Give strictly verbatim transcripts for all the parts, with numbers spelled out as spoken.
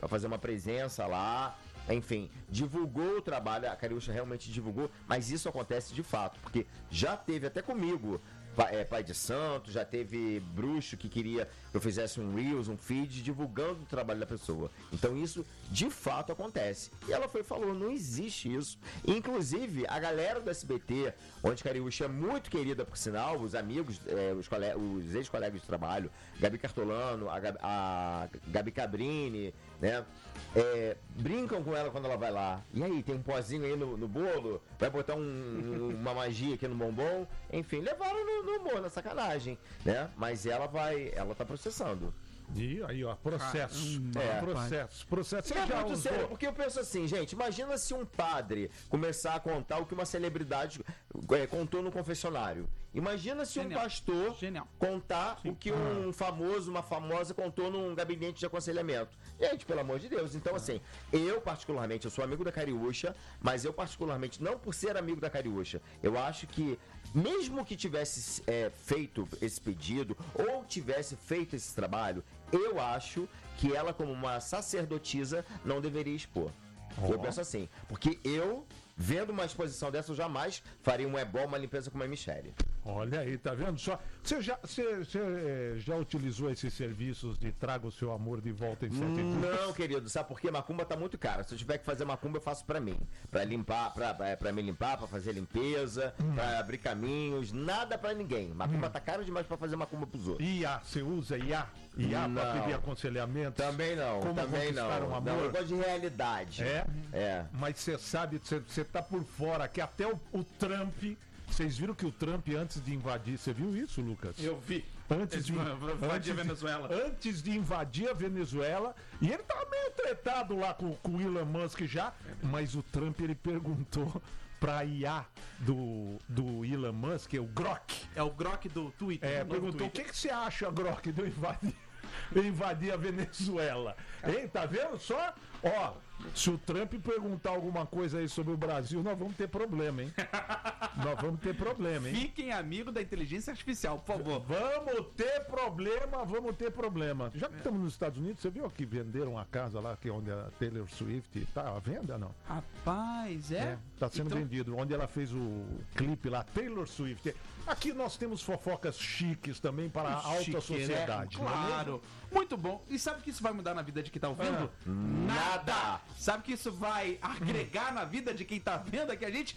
fazer uma presença lá. Enfim, divulgou o trabalho, a Cariúcha realmente divulgou, mas isso acontece de fato, porque já teve até comigo, é, pai de santo, já teve bruxo que queria que eu fizesse um Reels, um feed, divulgando o trabalho da pessoa. Então isso de fato acontece. E ela foi e falou, não existe isso. Inclusive, a galera do S B T, onde Cariúcha é muito querida por sinal, os amigos, é, os, cole... os ex-colegas de trabalho, Gabi Cartolano, a Gabi, a Gabi Cabrini, né? É, brincam com ela quando ela vai lá. E aí, tem um pozinho aí no, no bolo? Vai botar um, uma magia aqui no bombom? Enfim, levaram no, no humor, na sacanagem, né? Mas ela vai, ela tá processando. E aí, ó, processo. Ah, é, processo. Processo. É muito sério, porque eu penso assim, gente, imagina se um padre começar a contar o que uma celebridade é, contou no confessionário. Imagina se Genial. um pastor Genial. contar Sim. o que um famoso, uma famosa contou num gabinete de aconselhamento. Gente, pelo amor de Deus. Então, assim, eu particularmente, eu sou amigo da Cariúcha, mas eu particularmente, não por ser amigo da Cariúcha, eu acho que mesmo que tivesse é, feito esse pedido ou tivesse feito esse trabalho, eu acho que ela, como uma sacerdotisa, não deveria expor. Oh. Eu penso assim, porque eu, vendo uma exposição dessa, eu jamais faria um ebó, uma limpeza com uma Michele. Olha aí, tá vendo só? Você já, você, você já utilizou esses serviços de traga o seu amor de volta em sete dias? Não, querido, sabe por quê? Macumba tá muito cara. Se eu tiver que fazer macumba, eu faço pra mim. Pra limpar, pra, pra me limpar, pra fazer limpeza, hum. pra abrir caminhos, nada pra ninguém. Macumba hum. tá caro demais pra fazer macumba pros outros. I A, você usa I A? I A não. pra pedir aconselhamento? Também não, Como também não. Um amor? Não, eu gosto de realidade. É? É. Mas você sabe, você tá por fora, que até o, o Trump... Vocês viram que o Trump, antes de invadir... Você viu isso, Lucas? Eu vi. Antes de invadir a Venezuela. Antes de invadir a Venezuela. E ele tava meio tretado lá com, com o Elon Musk já. Mas o Trump, ele perguntou pra I A do, do Elon Musk, é o Grok. É o Grok do Twitter. É, perguntou, o que, que você acha, Grok, de eu invadir, de invadir a Venezuela? Hein, tá vendo só? Ó, se o Trump perguntar alguma coisa aí sobre o Brasil, nós vamos ter problema, hein? Nós vamos ter problema, hein? Fiquem amigos da inteligência artificial, por favor. Vamos ter problema, vamos ter problema. Já que é. estamos nos Estados Unidos, você viu que venderam a casa lá, que é onde a Taylor Swift tá à venda, não? Rapaz, é? é tá sendo então... vendido, onde ela fez o clipe lá, Taylor Swift. Aqui nós temos fofocas chiques também para a alta Chique, sociedade. Né? Claro. É Muito bom. E sabe que isso vai mudar na vida de quem tá ouvindo? Ah, nada. Sabe que isso vai agregar na vida de quem tá vendo aqui a gente?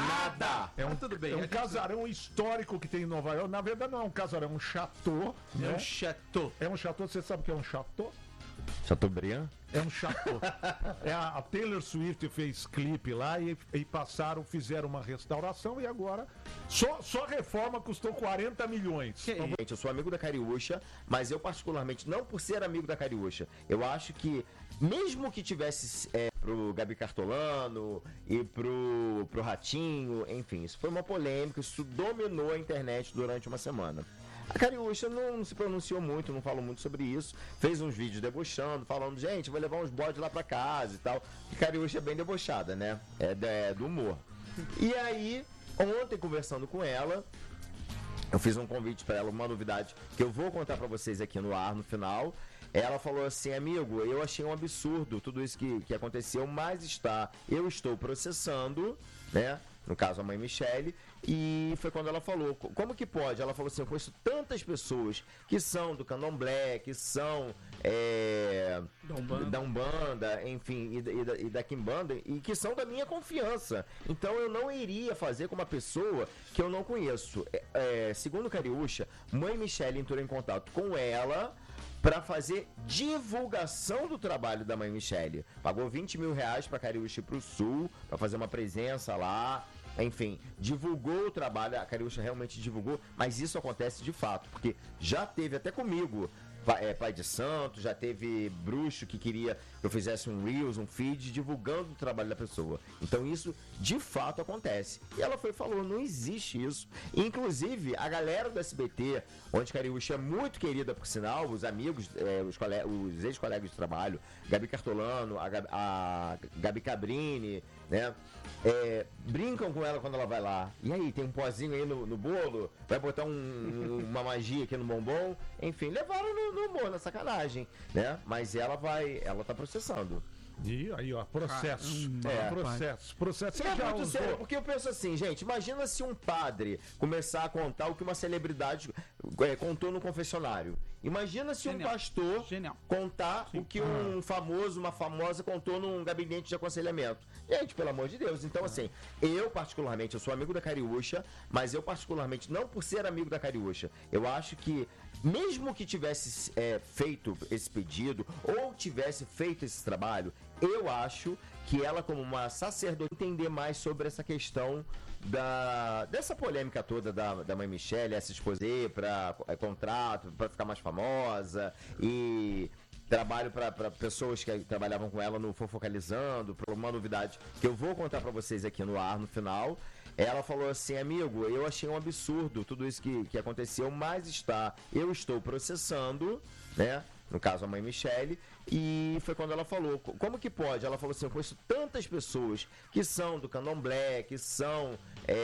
Nada. É um, Mas tudo bem. É um gente... casarão histórico que tem em Nova York. Na verdade não é um casarão, é um chateau. É né? um chateau. É um chateau. Você sabe o que é um chateau? Chateaubriand? É um chateau. é a, a Taylor Swift fez clipe lá e, e passaram, fizeram uma restauração e agora só, só reforma custou quarenta milhões. Então, gente, eu sou amigo da Cariúcha, mas eu particularmente, não por ser amigo da Cariúcha, eu acho que mesmo que tivesse é, pro Gabi Cartolano e pro, pro Ratinho, enfim, isso foi uma polêmica, isso dominou a internet durante uma semana. A Cariúcha não se pronunciou muito, não falou muito sobre isso. Fez uns vídeos debochando, falando, gente, vou levar uns bodes lá pra casa e tal. E Cariúcha é bem debochada, né? É, é do humor. E aí, ontem, conversando com ela, eu fiz um convite pra ela, uma novidade que eu vou contar pra vocês aqui no ar, no final. Ela falou assim, amigo, eu achei um absurdo tudo isso que, que aconteceu, mas está, eu estou processando, né? No caso, a mãe Michele, e foi quando ela falou, como que pode? Ela falou assim, eu conheço tantas pessoas que são do candomblé, que são é, da, Umbanda. da Umbanda, enfim, e da, e, da, e da Quimbanda, e que são da minha confiança. Então eu não iria fazer com uma pessoa que eu não conheço. É, é, segundo Cariúcha, mãe Michele entrou em contato com ela para fazer divulgação do trabalho da mãe Michele. Pagou vinte mil reais para Cariúcha ir pro Sul, para fazer uma presença lá. Enfim, divulgou o trabalho, a Cariúcha realmente divulgou, mas isso acontece de fato, porque já teve até comigo, é, pai de santo, já teve bruxo que queria que eu fizesse um Reels, um feed, divulgando o trabalho da pessoa. Então isso de fato acontece. E ela foi e falou, não existe isso. Inclusive, a galera do S B T, onde Cariúcha é muito querida por sinal, os amigos, é, os, cole... os ex-colegas de trabalho, Gabi Cartolano, a Gabi, a Gabi Cabrini, né? É, brincam com ela quando ela vai lá. E aí, tem um pozinho aí no, no bolo? Vai botar um, uma magia aqui no bombom? Enfim, levaram no, no humor, na sacanagem, né? Mas ela vai, ela tá processando. E aí, ó, processo. Ah, é, é. processo. Processo. Você É já muito usou... sério, porque eu penso assim, gente, imagina se um padre começar a contar o que uma celebridade é, contou no confessionário. Imagina se Genial. um pastor Genial. contar o que um famoso, uma famosa contou num gabinete de aconselhamento. Gente, pelo amor de Deus. Então, assim, eu particularmente, eu sou amigo da Cariúcha, mas eu particularmente, não por ser amigo da Cariúcha, eu acho que mesmo que tivesse é, feito esse pedido ou tivesse feito esse trabalho, eu acho que ela, como uma sacerdotisa, entender mais sobre essa questão da, dessa polêmica toda da, da mãe Michele, essa exposé para é, contrato, para ficar mais famosa e trabalho para pessoas que trabalhavam com ela no Fofocalizando, para uma novidade que eu vou contar para vocês aqui no ar no final. Ela falou assim, amigo, eu achei um absurdo tudo isso que, que aconteceu, mas está, eu estou processando, né? No caso, a mãe Michele, e foi quando ela falou, como que pode? Ela falou assim, eu conheço tantas pessoas que são do candomblé, que são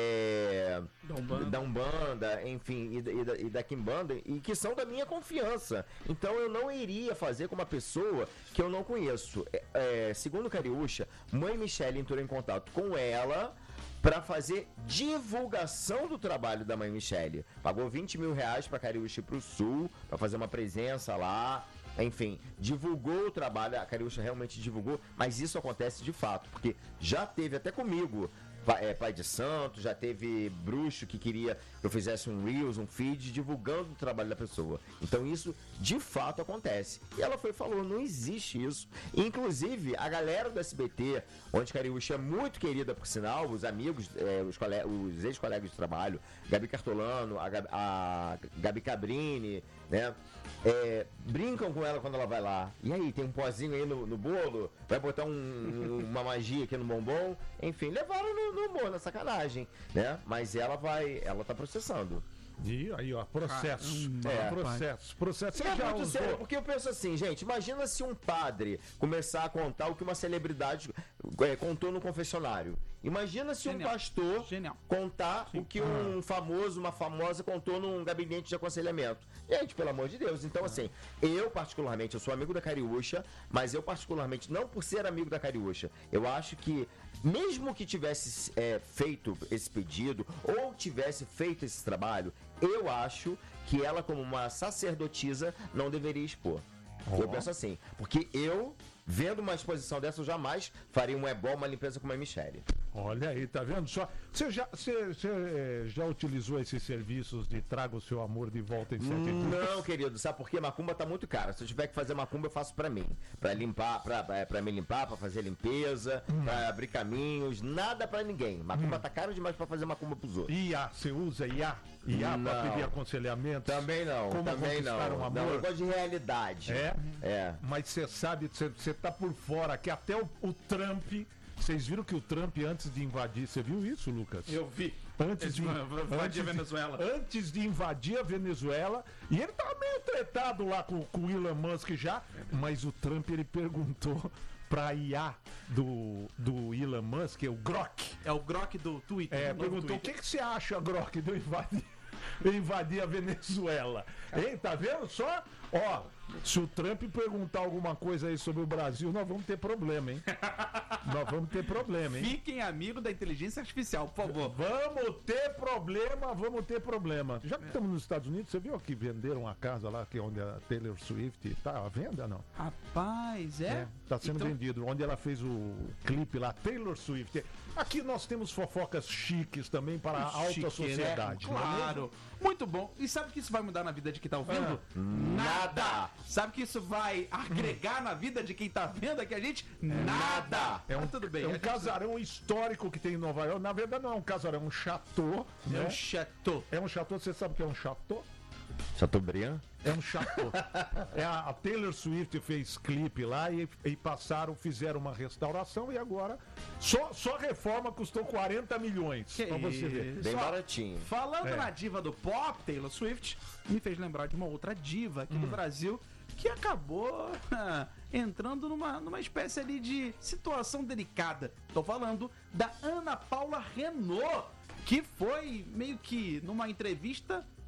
é, Da Umbanda. da Umbanda, enfim, e, da- e da, e da Quimbanda, e que são da minha confiança. Então eu não iria fazer com uma pessoa que eu não conheço. É, é, segundo Cariúcha, mãe Michele entrou em contato com ela para fazer divulgação do trabalho da mãe Michele. Pagou vinte mil reais para Cariúcha ir pro Sul, para fazer uma presença lá. Enfim, divulgou o trabalho, a Cariúcha realmente divulgou, mas isso acontece de fato, porque já teve até comigo, pa- é, pai de santo, já teve bruxo que queria que eu fizesse um Reels, um feed, divulgando o trabalho da pessoa. Então isso, de fato, acontece. E ela foi e falou, não existe isso. Inclusive, a galera do S B T, onde Cariúcha é muito querida, por sinal, os amigos, é, os, cole- os ex-colegas de trabalho, Gabi Cartolano, a, Gabi- a Gabi Cabrini, né? É, brincam com ela quando ela vai lá. E aí, tem um pozinho aí no, no bolo? Vai botar um- uma magia aqui no bombom? Enfim, levaram no, no humor, na sacanagem, né? Mas ela vai, ela tá processando. E aí, ó, processo. É. processo. Processo. Você É já muito usou... sério, porque eu penso assim, gente, imagina se um padre começar a contar o que uma celebridade é, contou no confessionário. Imagina se Genial. um pastor Genial. contar o que um famoso, uma famosa contou num gabinete de aconselhamento. Gente, pelo amor de Deus. Então, assim, eu particularmente, eu sou amigo da Cariúcha, mas eu particularmente, não por ser amigo da Cariúcha, eu acho que mesmo que tivesse é, feito esse pedido ou tivesse feito esse trabalho, eu acho que ela, como uma sacerdotisa, não deveria expor. Eu penso assim, porque eu, vendo uma exposição dessa, eu jamais faria um ebó, uma limpeza com uma Michele. Olha aí, tá vendo só? Você já, você, você, eh, já utilizou esses serviços de traga o seu amor de volta em sete dias? Não, querido, sabe por quê? Macumba tá muito cara. Se eu tiver que fazer macumba, eu faço pra mim. Pra limpar, pra, pra, pra me limpar, pra fazer limpeza, pra abrir caminhos, nada pra ninguém. Macumba tá caro demais pra fazer macumba pros outros. I A, você usa I A? I A pra Não. pedir aconselhamento? Também não, Como também conquistar não. um Não, amor? eu gosto de realidade. É? É. Mas você sabe, você- você tá por fora que até o, o Trump. Vocês viram que o Trump, antes de invadir, você viu isso, Lucas? Eu vi. Antes de, Invadir antes a de- Venezuela. antes de invadir a Venezuela, e ele tava meio tretado lá com, com o Elon Musk já, mas o Trump ele perguntou pra I A do, do Elon Musk, o Grok, É o Grok do Twitter. é, do novo perguntou o Twitter. que, que você acha, Grok, de eu invadir, eu invadir a Venezuela? Hein, tá vendo só? Ó, se o Trump perguntar alguma coisa aí sobre o Brasil, nós vamos ter problema, hein? Nós vamos ter problema, hein? Fiquem amigo da inteligência artificial, por favor. Vamos ter problema, vamos ter problema. Já que estamos nos Estados Unidos, você viu que venderam uma casa lá, que é onde a Taylor Swift está à venda, não? Rapaz, é? Está sendo Então- vendido, onde ela fez o clipe lá, Taylor Swift. Aqui nós temos fofocas chiques também para a alta Chique, sociedade. né? não é mesmo? Claro. Muito bom. E sabe que isso vai mudar na vida de quem tá ouvindo? Nada. Sabe que isso vai agregar na vida de quem tá vendo aqui a gente? Nada. É um, Mas tudo bem. é a um gente- casarão histórico que tem em Nova York. Na verdade, não é um casarão, é um chateau. É Né? um chateau. É um chateau, você sabe o que é um chateau? Chateaubriand? É um chateau. É a, a Taylor Swift fez clipe lá e, e passaram, fizeram uma restauração e agora só, só a reforma custou quarenta milhões. Que Pra você ver. isso. Bem Só- baratinho. Falando É. na diva do pop, Taylor Swift, me fez lembrar de uma outra diva Hum. aqui do Brasil que acabou ah, entrando numa, numa espécie ali de situação delicada. Tô falando da Ana Paula Renault, que foi meio que numa entrevista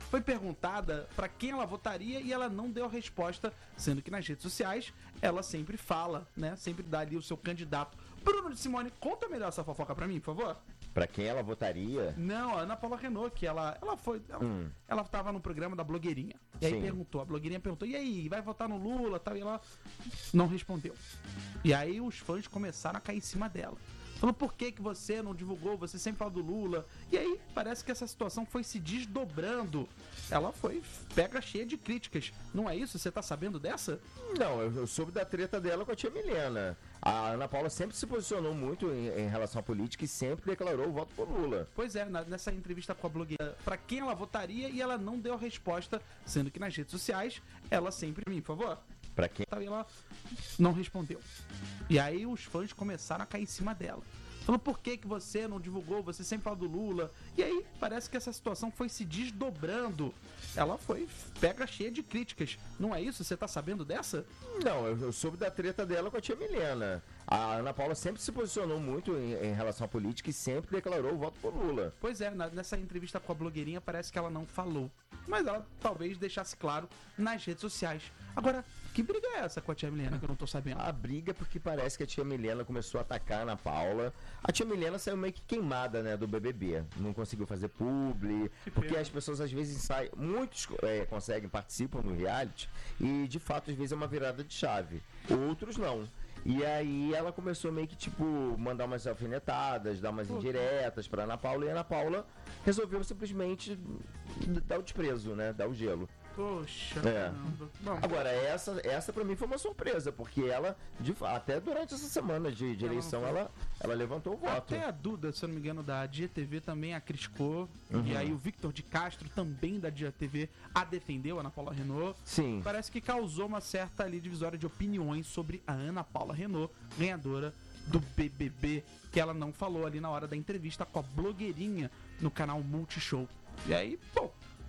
foi perguntada para quem ela votaria e ela não deu a resposta, sendo que nas redes sociais ela sempre fala, né? Sempre dá ali o seu candidato. Bruno de Simone, conta melhor essa fofoca pra mim, por favor. Pra quem ela votaria? Não, a Ana Paula Renault, que ela, ela foi. Ela, Hum. ela tava no programa da blogueirinha. E aí Sim. perguntou, a blogueirinha perguntou, e aí, vai votar no Lula tal? E ela não respondeu. E aí os fãs começaram a cair em cima dela. Falou, por que, que você não divulgou? Você sempre fala do Lula. E aí, parece que essa situação foi se desdobrando. Ela foi pega cheia de críticas. Não é isso? Você tá sabendo dessa? Não, eu, eu soube da treta dela com a tia Milena. A Ana Paula sempre se posicionou muito em, em relação à política e sempre declarou o voto por Lula. Pois é, na- nessa entrevista com a blogueira, pra quem ela votaria e ela não deu a resposta, sendo que nas redes sociais ela sempre, mim, por favor. Pra quem? E ela não respondeu. E aí os fãs começaram a cair em cima dela. Falou, por que, que você não divulgou? Você sempre fala do Lula. E aí, parece que essa situação foi se desdobrando. Ela foi pega cheia de críticas. Não é isso? Você tá sabendo dessa? Não, eu, eu soube da treta dela com a tia Milena. A Ana Paula sempre se posicionou muito em, em relação à política e sempre declarou o voto por Lula. Pois é, na- nessa entrevista com a blogueirinha parece que ela não falou. Mas ela talvez deixasse claro nas redes sociais. Agora, que briga é essa com a tia Milena que eu não tô sabendo? A briga é porque parece que a tia Milena começou a atacar a Ana Paula. A tia Milena saiu meio que queimada, né, do B B B. Não conseguiu fazer publi, porque pena. as pessoas às vezes saem, muitos é, conseguem, participam no reality e de fato às vezes é uma virada de chave. Outros não. E aí ela começou meio que, tipo, mandar umas alfinetadas, dar umas indiretas pra Ana Paula, e a Ana Paula resolveu simplesmente dar o desprezo, né, dar o gelo. Poxa, É. caramba. Bom, Agora, essa, essa pra mim foi uma surpresa, porque ela, de, fa- até durante essa semana de, de Ela eleição, não foi. ela, ela levantou o voto. até a Duda, se eu não me engano, da Dia T V também a criticou. Uhum. E aí o Victor de Castro, também da Dia T V, a defendeu, a Ana Paula Renault. Sim. Parece que causou uma certa ali divisória de opiniões sobre a Ana Paula Renault, ganhadora do B B B, que ela não falou ali na hora da entrevista com a blogueirinha no canal Multishow. E aí, bom,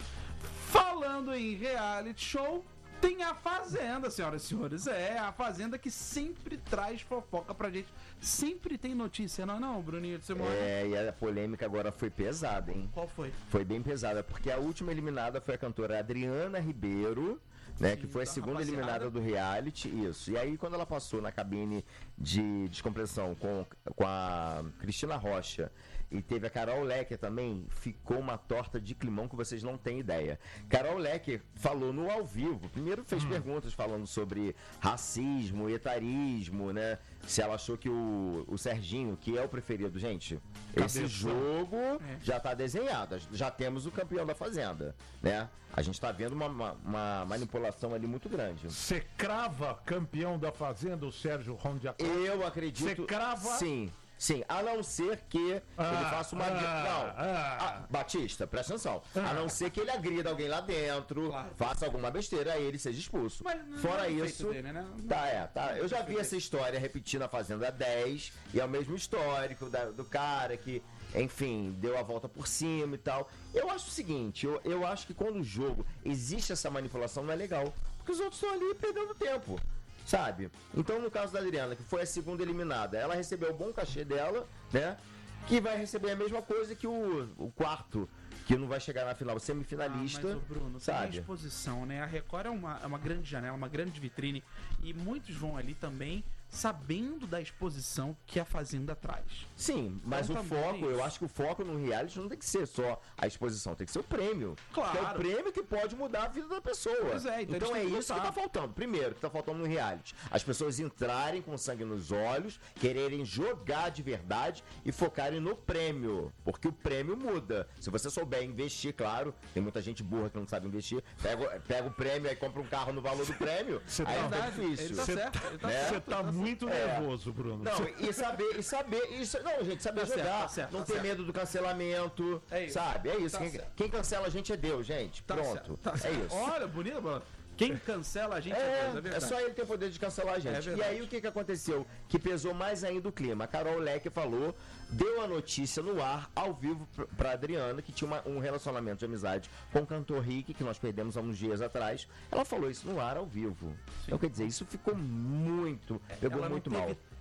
falando em reality show, tem a Fazenda, senhoras e senhores. É, a Fazenda que sempre traz fofoca pra gente. Sempre tem notícia, não é não, Bruninho de Simone? É, e a polêmica agora foi pesada, hein? Qual foi? Foi bem pesada, porque a última eliminada foi a cantora Adriana Ribeiro, né? Sim, que foi a da segunda rapaziada. eliminada do reality, isso. E aí, quando ela passou na cabine de descompressão com, com a Cristina Rocha e teve a Carol Lecker também, ficou uma torta de climão que vocês não têm ideia. Carol Lecker falou no ao vivo, primeiro fez Hum. perguntas falando sobre racismo, etarismo, né? Se ela achou que o, o Serginho, que é o preferido, gente, esse Cabeção. jogo É. já tá desenhado, já temos o campeão da Fazenda, né? A gente tá vendo uma, uma- uma manipulação ali muito grande. Você crava campeão da Fazenda, o Sérgio Rondiac? Eu acredito. Você crava? Sim. Sim, a não ser que ele Ah, faça uma. ah, não. ah. Ah, Batista, presta atenção. A não ser que ele agrida alguém lá dentro, Claro. faça alguma besteira, aí ele seja expulso. Mas não Fora é o isso. feito dele, né? Tá, é, tá. Eu já vi essa história repetindo a Fazenda dez, e é o mesmo histórico da- do cara que, enfim, deu a volta por cima e tal. Eu acho o seguinte, eu, eu acho que quando o jogo existe essa manipulação, não é legal. Porque os outros estão ali perdendo tempo. Sabe? Então, no caso da Adriana, que foi a segunda eliminada, ela recebeu o bom cachê dela, né? Que vai receber a mesma coisa que o, o quarto, que não vai chegar na final, semifinalista. Ah, mas, ô Bruno, tem sabe? a exposição, né? A Record é uma, é uma grande janela, uma grande vitrine. E muitos vão ali também sabendo da exposição que a Fazenda traz. Sim, mas Então o também foco, é isso. eu acho que o foco no reality não tem que ser só a exposição, tem que ser o prêmio. Claro. Que é o prêmio que pode mudar a vida da pessoa. Pois é, então então eles é têm que isso que lutar. tá faltando. Primeiro, que tá faltando no reality. As pessoas entrarem com sangue nos olhos, quererem jogar de verdade e focarem no prêmio. Porque o prêmio muda. Se você souber investir, claro, tem muita gente burra que não sabe investir, pega, pega o prêmio e compra um carro no valor do prêmio. Você aí tá- é difícil. Ele tá Cê- certo, ele tá né? Você certo. tá muito É. nervoso, Bruno. Não, Cê- e saber, e saber, isso, não, gente, saber Tá certo, jogar, tá certo, não tá ter certo. medo do cancelamento, É isso. sabe? É isso. Tá quem, certo. quem cancela a gente é Deus, gente. Tá Pronto. certo, tá é certo. isso. Olha, bonito, mano. Quem cancela a gente é, É, Deus, é é verdade. só ele ter poder de cancelar a É gente. e verdade. aí o que, que aconteceu? Que pesou mais ainda o clima. A Carol Leque falou, deu a notícia no ar, ao vivo, pr- pra Adriana, que tinha uma- um relacionamento de amizade com o cantor Rick, que nós perdemos há uns dias atrás. Ela falou isso no ar, ao vivo. Então, quer dizer, isso ficou muito, pegou Ela não muito teve mal.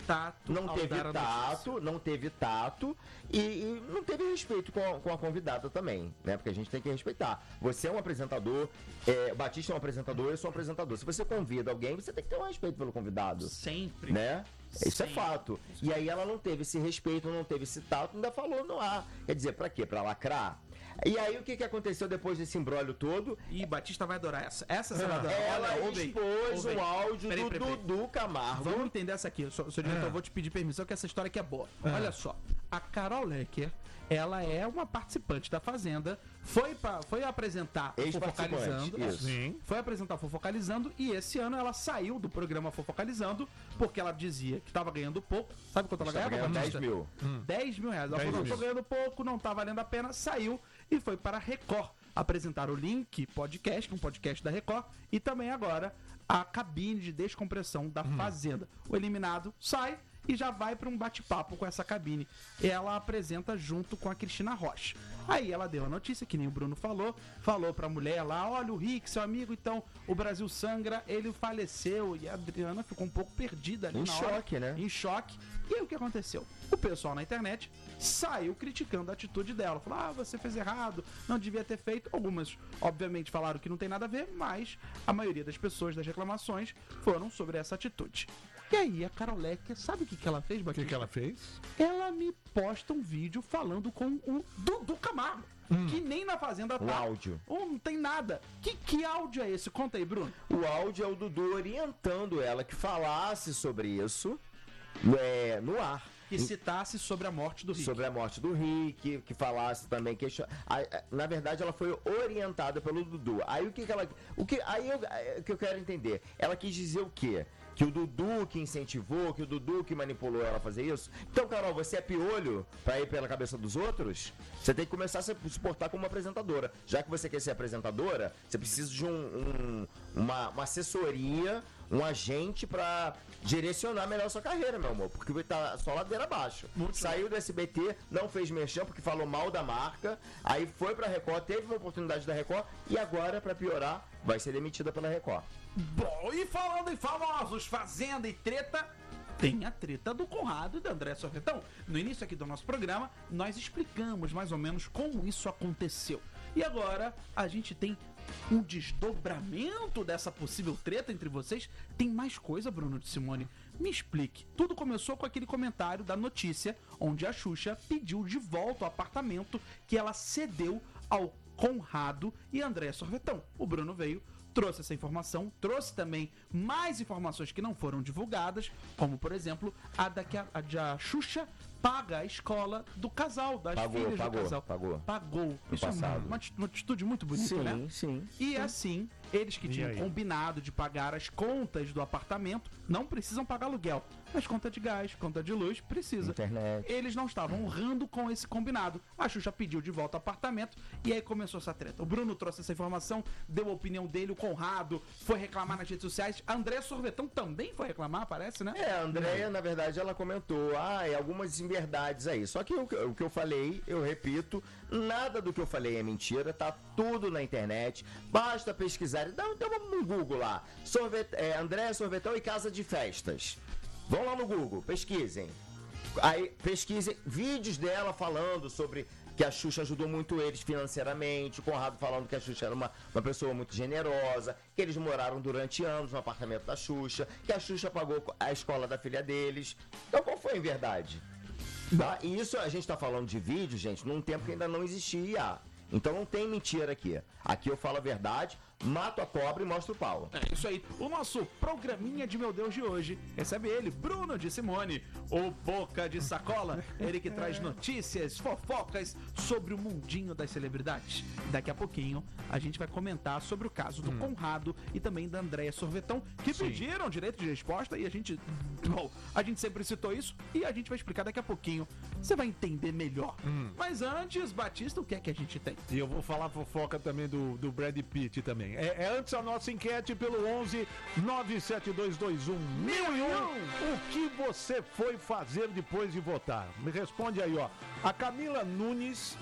tato. Não ao teve dar a tato, notícia. não teve tato e, e não teve respeito com a, com a convidada também, né? Porque a gente tem que respeitar. Você é um apresentador, é, o Batista é um apresentador, eu sou um apresentador. Se você convida alguém, você tem que ter um respeito pelo convidado, Sempre. né? Isso é Sim. fato. E aí ela não teve esse respeito, não teve esse tato, ainda falou no ar. Quer dizer, pra quê? Pra lacrar? E aí o que, que aconteceu depois desse imbróglio todo? Ih, Batista vai adorar essa. Essa você vai adorar. Ela Olha, ouve aí, expôs ouve aí. o áudio Peraí, do peraí, peraí. Dudu Camargo. Vamos entender essa aqui. Seu, seu diretor, eu vou te pedir permissão que essa história aqui é boa. Olha só. A Carol Lecker, ela é uma participante da Fazenda, foi, pra, foi apresentar o Ex-participante, Fofocalizando. isso. Sim. Foi apresentar o Fofocalizando e esse ano ela saiu do programa Fofocalizando porque ela dizia que estava ganhando pouco. Sabe quanto ela Estava ganhava? ganhando dez Batista? mil. dez mil reais. Ela dez falou, não, mil. tô ganhando pouco, não tá valendo a pena, saiu e foi para a Record apresentar o Link Podcast, um podcast da Record, e também agora a cabine de descompressão da Fazenda. O eliminado sai e já vai para um bate-papo com essa cabine. Ela apresenta junto com a Cristina Rocha. Aí ela deu a notícia, que nem o Bruno falou, falou pra mulher lá, olha o Rick, seu amigo, então o Brasil sangra, ele faleceu, e a Adriana ficou um pouco perdida ali Em na hora. choque, né? Em choque. E aí o que aconteceu? O pessoal na internet saiu criticando a atitude dela. Falou, ah, você fez errado, não devia ter feito. Algumas, obviamente, falaram que não tem nada a ver, mas a maioria das pessoas das reclamações foram sobre essa atitude. E aí a Carol Lecker, sabe o que, que ela fez, O Batista? que, que ela fez? Ela me posta um vídeo falando com o Dudu Camargo, que nem na Fazenda O tá. áudio. Ou não tem nada. Que, que áudio é esse? Conta aí, Bruno. O áudio é o Dudu orientando ela que falasse sobre isso é, no ar. Que citasse sobre a morte do Rick. Sobre a morte do Rick, que falasse também que na verdade ela foi orientada pelo Dudu. Aí o que, que ela, o que aí eu, o que eu quero entender? Ela quis dizer o quê? Que o Dudu que incentivou, que o Dudu que manipulou ela a fazer isso? Então, Carol, você é piolho pra ir pela cabeça dos outros? Você tem que começar a se portar como uma apresentadora. Já que você quer ser apresentadora, você precisa de um, um, uma, uma assessoria, um agente pra direcionar melhor a sua carreira, meu amor. Porque tá só ladeira abaixo. Muito Saiu do S B T, não fez merchan porque falou mal da marca. Aí foi pra Record, teve uma oportunidade da Record e agora, pra piorar, vai ser demitida pela Record. Bom, e falando em famosos, Fazenda e treta, tem a treta do Conrado e da André Sorvetão. No início aqui do nosso programa, nós explicamos mais ou menos como isso aconteceu. E agora a gente tem um desdobramento dessa possível treta entre vocês. Tem mais coisa, Bruno de Simone? Me explique. Tudo começou com aquele comentário da notícia onde a Xuxa pediu de volta o apartamento que ela cedeu ao Conrado e André Sorvetão. O Bruno veio, trouxe essa informação, trouxe também mais informações que não foram divulgadas, como, por exemplo, a da que a, a de a Xuxa paga a escola do casal, das Pagou, filhas pagou, do casal. pagou. Pagou. Isso passado. é uma, ati- uma atitude muito bonita, Sim, né? sim. E assim, eles que E tinham aí? combinado de pagar as contas do apartamento não precisam pagar aluguel. Mas conta de gás, conta de luz, precisa. Internet. Eles não estavam honrando com esse combinado. A Xuxa pediu de volta o apartamento e aí começou essa treta. O Bruno trouxe essa informação, deu a opinião dele, o Conrado foi reclamar nas redes sociais. A André Sorvetão também foi reclamar, parece, né? É, a Andréia, na verdade, ela comentou, ah, é algumas inverdades aí. Só que o, o que eu falei, eu repito, nada do que eu falei é mentira, tá tudo na internet. Basta pesquisar, dá, dá um Google lá. Sorvet, é, Andréia Sorvetão e Casa de Festas. Vão lá no Google, pesquisem. Aí pesquisem vídeos dela falando sobre que a Xuxa ajudou muito eles financeiramente, o Conrado falando que a Xuxa era uma, uma pessoa muito generosa, que eles moraram durante anos no apartamento da Xuxa, que a Xuxa pagou a escola da filha deles. Então qual foi em verdade? Tá? E isso a gente tá falando de vídeo, gente, num tempo que ainda não existia I A. Então não tem mentira aqui. Aqui eu falo a verdade, mato a cobra e mostro o pau. É isso aí. O nosso programinha de Meu Deus de hoje recebe ele, Bruno de Simone, o Boca de Sacola. Ele que traz notícias, fofocas sobre o mundinho das celebridades. Daqui a pouquinho a gente vai comentar sobre o caso do Conrado e também da Andréia Sorvetão, que Sim. pediram direito de resposta e a gente, bom, a gente sempre citou isso e a gente vai explicar daqui a pouquinho. Você vai entender melhor. Mas antes, Batista, o que é que a gente tem? E eu vou falar fofoca também do, do Brad Pitt também. É, é antes a nossa enquete pelo onze nove sete dois dois um mil e um. O que você foi fazer depois de votar? Me responde aí, ó. A Camila Nunes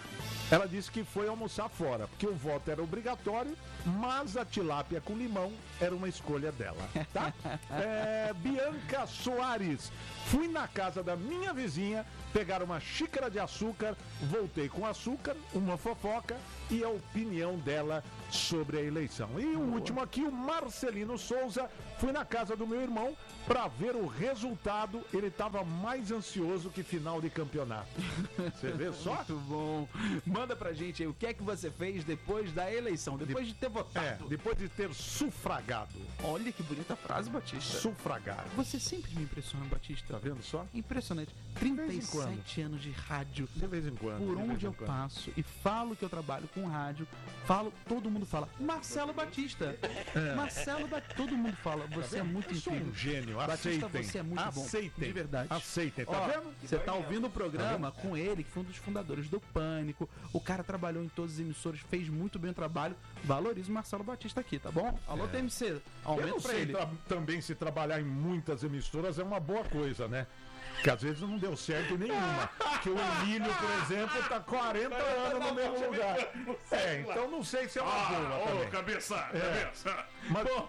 Ela disse que foi almoçar fora, porque o voto era obrigatório, mas a tilápia com limão era uma escolha dela, tá? É, Bianca Soares. Fui na casa da minha vizinha pegar uma xícara de açúcar, voltei com açúcar, uma fofoca e a opinião dela sobre a eleição. E o último aqui, o Marcelino Souza. Fui na casa do meu irmão para ver o resultado. Ele estava mais ansioso que final de campeonato. Você vê só? Muito bom. Manda pra gente aí o que é que você fez depois da eleição, depois de ter É, votado. depois de ter sufragado. Olha que bonita frase, Batista. Sufragado. Você sempre me impressiona, Batista. Tá vendo só? Impressionante. vez em quando. trinta e sete anos de rádio. De vez em quando. Por de vez onde em eu quando. passo e falo que eu trabalho com rádio, falo, todo mundo fala, Marcelo Batista. Marcelo Batista. Todo mundo fala, você é muito Eu sou incrível. um gênio, Batista, aceitem. você é muito bom. Aceitem. De verdade. Aceitem, tá Ó, vendo? Você tá ouvindo o programa com ele, que foi um dos fundadores do Pânico. O cara trabalhou em todas as emissoras, fez muito bem o trabalho. Valoriza o Marcelo Batista aqui, tá bom? Alô, T M C, Eu aumenta não pra sei ele. tra- também se trabalhar em muitas emissoras é uma boa coisa, né? Que às vezes não deu certo em nenhuma. Que o Emílio, por exemplo, tá quarenta anos no mesmo lugar. É, então não sei se é uma boa também. cabeça, cabeça. Mas, Bom,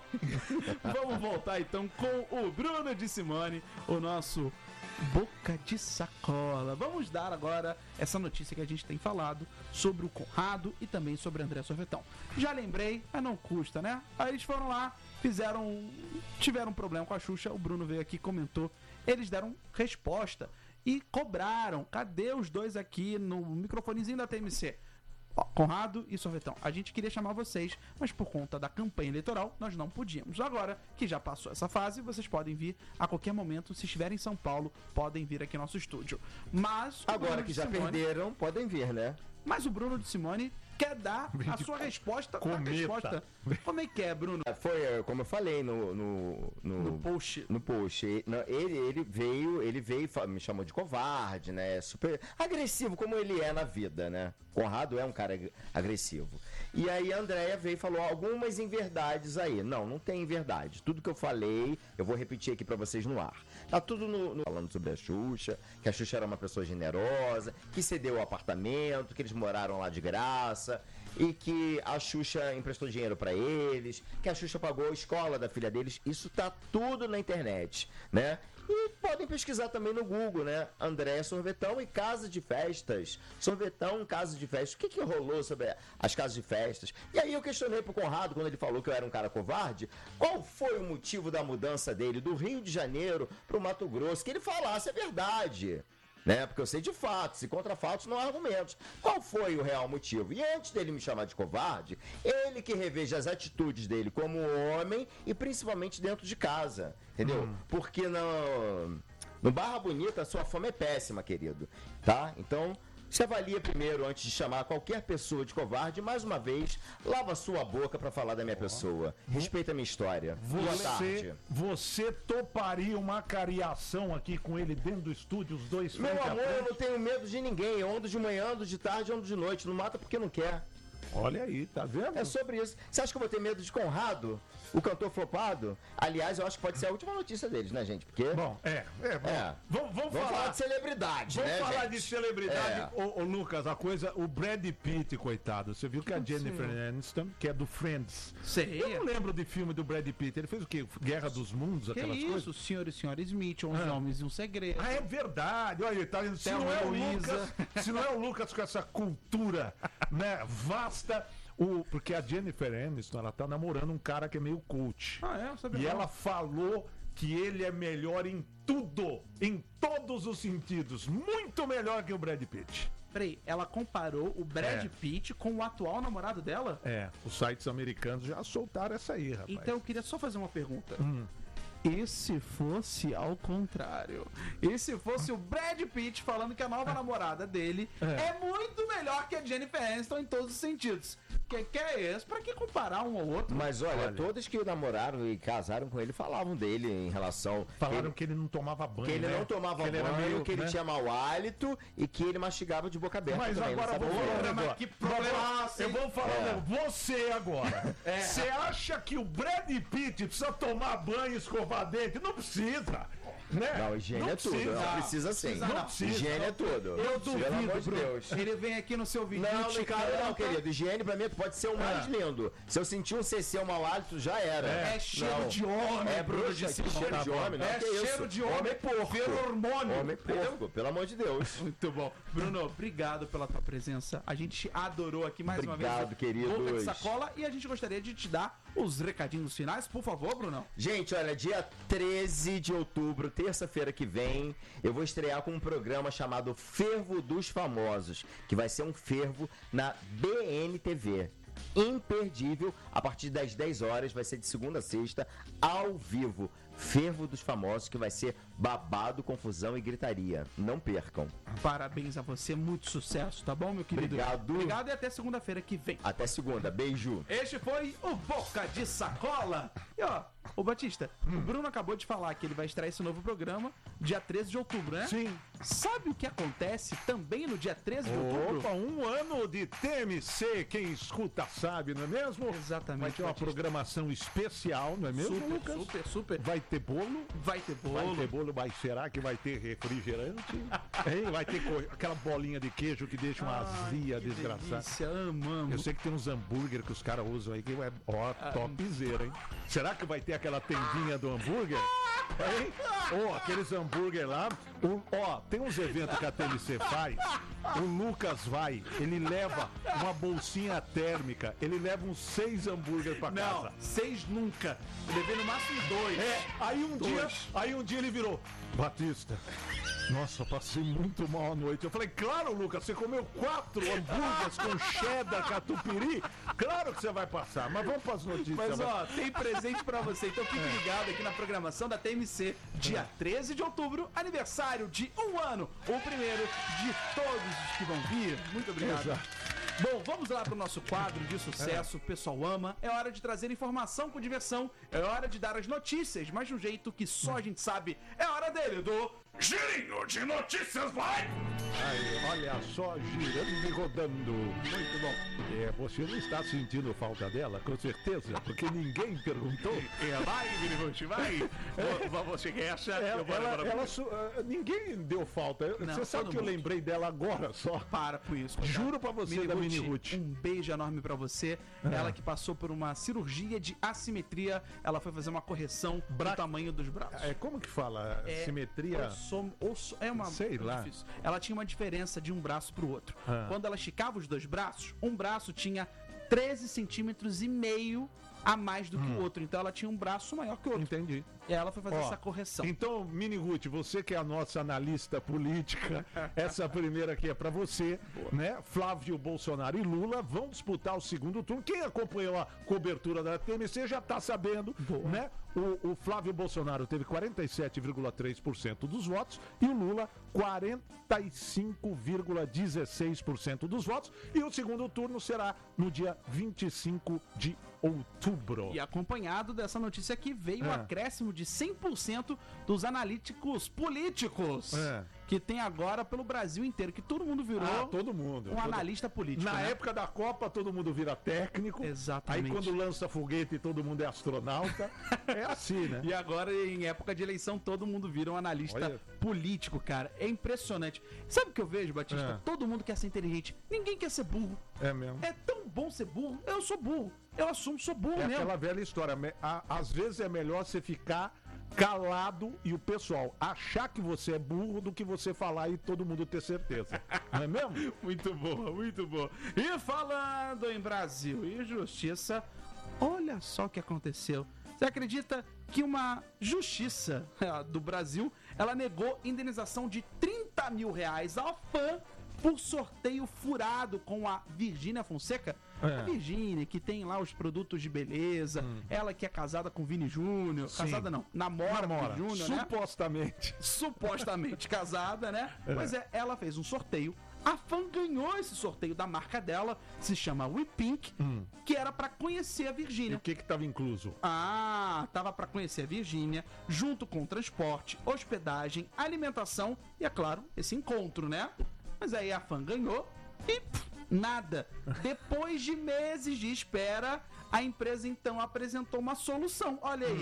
vamos voltar então com o Bruno de Simone, o nosso Boca de Sacola. Vamos dar agora essa notícia que a gente tem falado sobre o Conrado e também sobre André Sorvetão. Já lembrei, mas não custa, né? Aí eles foram lá, fizeram, tiveram um problema com a Xuxa, o Bruno veio aqui e comentou, eles deram resposta e cobraram. Cadê os dois aqui no microfonezinho da T M C? Ó, Conrado e Sorvetão, a gente queria chamar vocês, mas por conta da campanha eleitoral, nós não podíamos. Agora que já passou essa fase, vocês podem vir a qualquer momento. Se estiverem em São Paulo, podem vir aqui no nosso estúdio. Mas o Agora Bruno que de já Simone- perderam, podem vir, né? Mas o Bruno de Simone quer dar a sua resposta da cometa. resposta. Como é que é, Bruno? Foi, eh, como eu falei no, no, no, No post. no post. E- não, Ele, ele veio, ele veio, e fa- me chamou de covarde, né? Super agressivo, como ele é na vida, né? Conrado é um cara ag- agressivo. E aí a Andréia veio e falou algumas inverdades aí. Não, não tem verdade. Tudo que eu falei, eu vou repetir aqui pra vocês no ar. Tá tudo no, no- falando sobre a Xuxa, que a Xuxa era uma pessoa generosa, que cedeu o apartamento, que eles moraram lá de graça, e que a Xuxa emprestou dinheiro pra eles, que a Xuxa pagou a escola da filha deles. Isso tá tudo na internet, né? E podem pesquisar também no Google, né? André Sorvetão e Casa de Festas. Sorvetão, Casa de Festas. O que que rolou sobre as casas de festas? E aí eu questionei pro Conrado, quando ele falou que eu era um cara covarde, qual foi o motivo da mudança dele do Rio de Janeiro pro Mato Grosso? Que ele falasse a verdade. Né? Porque eu sei de fatos, e contra fatos não há argumentos. Qual foi o real motivo? E antes dele me chamar de covarde, ele que reveja as atitudes dele como homem e principalmente dentro de casa, entendeu? Porque no, no Barra Bonita a sua fama é péssima, querido, tá? Então, se avalia primeiro antes de chamar qualquer pessoa de covarde. Mais uma vez, lava sua boca pra falar da minha pessoa. Respeita a minha história. Boa Você, tarde. você toparia uma cariação aqui com ele dentro do estúdio, os dois Meu frente a amor, eu frente? não tenho medo de ninguém. Eu ando de manhã, ando de tarde, ando de noite. Não mata porque não quer. Olha aí, tá vendo? É sobre isso. Você acha que eu vou ter medo de Conrado, o cantor flopado? Aliás, eu acho que pode ser a última notícia deles, né, gente? Porque. Bom, é, é, bom. É. Vamos, vamos, vamos falar falar de celebridade, Vamos né, falar gente? de celebridade. É. Ô, ô, Lucas, a coisa, o Brad Pitt, coitado, você viu que a Jennifer Aniston, que é do Friends. Sei. Eu não lembro de filme do Brad Pitt. Ele fez o quê? Guerra dos Mundos, Que aquelas isso, coisas? senhor e senhora Smith, onze Ah. homens e um segredo. Ah, é verdade. Olha, tá vendo? Se Thelma não é o Luísa. Lucas, se não é o Lucas com essa cultura, né, vasta, o, porque a Jennifer Aniston, ela tá namorando um cara que é meio coach. Ah, é? Eu sabia E não. ela falou que ele é melhor em tudo, em todos os sentidos, muito melhor que o Brad Pitt. Peraí, ela comparou o Brad É. Pitt com o atual namorado dela? É, os sites americanos já soltaram essa aí, rapaz. Então eu queria só fazer uma pergunta. Hum. E se fosse ao contrário? E se fosse o Brad Pitt falando que a nova namorada dele é. É. muito melhor que a Jennifer Aniston em todos os sentidos? Que que é esse? Pra que comparar um ao outro? Mas olha, Olha. todas que namoraram e casaram com ele falavam dele em relação. Falaram que que ele não tomava banho, ele, que ele né? não tomava Que ele banho, era meio, que ele né? tinha mau hálito e que ele mastigava de boca aberta. Mas também, agora não vou sabe falar um por quê. mas negócio. que problemaço, Eu hein? vou falar um É. negócio. Você agora. Você acha que o Brad Pitt precisa tomar banho e escovar dente? Não precisa. Né? Não, higiene Não é tudo. precisa. Não precisa sim. Precisa não. Higiene é tudo. Eu Pelo duvido, amor de Bruno. Deus. Ele vem aqui no seu vídeo. Não, te não cabe não, canta. querido. Higiene pra mim pode ser o mais lindo. Se eu sentir um C C, um mau hálito, já era. É cheiro Não. de homem, É Bruno bruxa, disse. que cheiro Tá de bom. homem, não. É que isso? cheiro de homem, Homem porco. feromônio. Homem porco, pelo amor de Deus. Muito bom. Bruno, obrigado pela tua presença. A gente adorou aqui mais uma vez. Obrigado, queridos. Boca de Sacola. E a gente gostaria de te dar os recadinhos finais, por favor, Bruno. Gente, olha, dia treze de outubro, terça-feira que vem, eu vou estrear com um programa chamado Fervo dos Famosos, que vai ser um fervo na B N T V. Imperdível, a partir das dez horas, vai ser de segunda a sexta, ao vivo. Fervo dos Famosos, que vai ser babado, confusão e gritaria. Não percam. Parabéns a você, muito sucesso, tá bom, meu querido? Obrigado. Obrigado e até segunda-feira que vem. Até segunda, beijo. Este foi o Boca de Sacola. E ó, ô Batista, o Bruno acabou de falar que ele vai estrear esse novo programa dia treze de outubro, né? Sim. Sabe o que acontece também no dia treze de outubro? Opa, um ano de T M C, quem escuta sabe, não é mesmo? Exatamente, Vai ter uma Batista. programação especial, não é mesmo, Super, Lucas? super, super. Vai ter bolo? Vai ter bolo. Vai ter bolo, mas será que vai ter refrigerante? Hein? Vai ter co- aquela bolinha de queijo que deixa uma azia que desgraçada. delícia, amamos. Eu sei que tem uns hambúrguer que os caras usam aí que é, ó, topzera, hein? Será que vai ter aquela tendinha do hambúrguer? Hein? Ó, aqueles hambúrguer lá. O- ó, tem uns eventos que a T M C faz. O Lucas vai, ele leva uma bolsinha térmica, ele leva uns seis hambúrguer pra Não, casa. seis nunca. Eu levei no máximo dois. É, aí um Dois. dia, aí um dia ele virou, Batista, nossa, passei muito mal à noite. Eu falei, claro, Lucas, você comeu quatro hambúrgueres com cheddar, catupiry, claro que você vai passar, mas vamos para as notícias. Mas vai. ó, tem presente pra você, então fique ligado aqui na programação da T M C, dia treze de outubro, aniversário de um ano, o primeiro de todos os que vão vir. Muito obrigado. Exato. Bom, vamos lá pro nosso quadro de sucesso, o pessoal ama. É hora de trazer informação com diversão, é hora de dar as notícias, mas de um jeito que só a gente sabe. É hora dele, do Girinho de Notícias, vai! Aí, olha só, girando e rodando. Muito bom. É, você não está sentindo falta dela, com certeza, porque ninguém perguntou. É, vai, Miniguti, vai. Vou- Você quer essa? Ela, Eu vou ela- embora. ela su- ah, ninguém deu falta. Eu- Não, você sabe todo que eu mundo. lembrei dela agora só. Para com isso. coitado. Juro pra você, da Mini Ruth. Um beijo enorme pra você. Ela que passou por uma cirurgia de assimetria, ela foi fazer uma correção Bra- do tamanho dos braços. É, como que fala? É, Simetria? osso- osso- é uma Sei é lá. difícil. Ela tinha uma diferença de um braço pro outro. Ah. Quando ela esticava os dois braços, um braço tinha treze centímetros e meio a mais do que o outro. Então ela tinha um braço maior que o outro. Entendi. E ela foi fazer Ó, essa correção. Então, Mini Ruth, você que é a nossa analista política, essa primeira aqui é pra você, né? Flávio Bolsonaro e Lula vão disputar o segundo turno. Quem acompanhou a cobertura da T M C já tá sabendo, né? O, o Flávio Bolsonaro teve quarenta e sete vírgula três por cento dos votos e o Lula quarenta e cinco vírgula dezesseis por cento dos votos. E o segundo turno será no dia vinte e cinco de outubro. E acompanhado dessa notícia aqui veio o É. acréscimo de cem por cento dos analíticos políticos É. que tem agora pelo Brasil inteiro, que todo mundo virou Ah, todo mundo. um Todo- analista político. Na né? época da Copa, todo mundo vira técnico. Exatamente. Aí quando lança foguete, todo mundo é astronauta. É assim, né? E agora, em época de eleição, todo mundo vira um analista Olha. político, cara. É impressionante. Sabe o que eu vejo, Batista? É. Todo mundo quer ser inteligente. Ninguém quer ser burro. É mesmo. É tão bom ser burro. Eu sou burro. Eu assumo, sou burro É mesmo. aquela velha história. me- a- Às vezes é melhor você ficar calado e o pessoal achar que você é burro do que você falar e todo mundo ter certeza. Não é mesmo? Muito boa, muito boa. E falando em Brasil e justiça, olha só o que aconteceu. Você acredita que uma justiça do Brasil, ela negou indenização de trinta mil reais ao fã por sorteio furado com a Virgínia Fonseca? É. A Virgínia, que tem lá os produtos de beleza, ela que é casada com o Vini Júnior, casada não, namora, com o Namora. Vini Júnior, né? Supostamente. Supostamente casada, né? Pois é, ela fez um sorteio. A fã ganhou esse sorteio da marca dela, se chama We Pink, que era pra conhecer a E o Virgínia. que que tava incluso? Ah, tava pra conhecer a Virgínia, junto com transporte, hospedagem, alimentação e, é claro, esse encontro, né? Mas aí a fã ganhou e pff, nada. Depois de meses de espera, a empresa então apresentou uma solução. Olha aí,